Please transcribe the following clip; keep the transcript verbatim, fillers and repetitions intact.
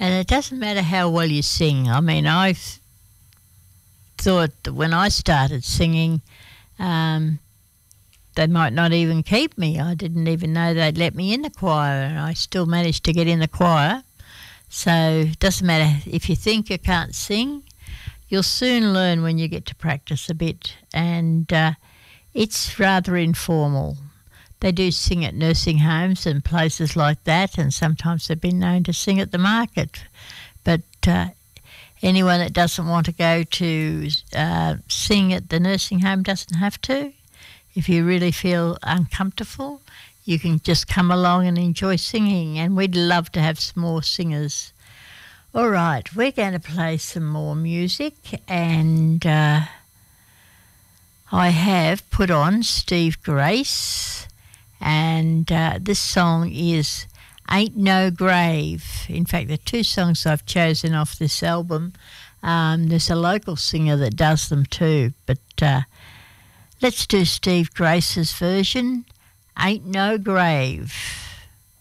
And it doesn't matter how well you sing. I mean, I've thought that when I started singing, um, they might not even keep me. I didn't even know they'd let me in the choir, and I still managed to get in the choir. So it doesn't matter if you think you can't sing, you'll soon learn when you get to practice a bit. And uh, it's rather informal. They do sing at nursing homes and places like that, and sometimes they've been known to sing at the market. But uh, anyone that doesn't want to go to uh, sing at the nursing home doesn't have to. If you really feel uncomfortable, you can just come along and enjoy singing, and we'd love to have some more singers. All right, we're going to play some more music, and uh, I have put on Steve Grace, and uh, this song is Ain't No Grave. In fact, the two songs I've chosen off this album, um, there's a local singer that does them too, but uh, let's do Steve Grace's version, Ain't No Grave.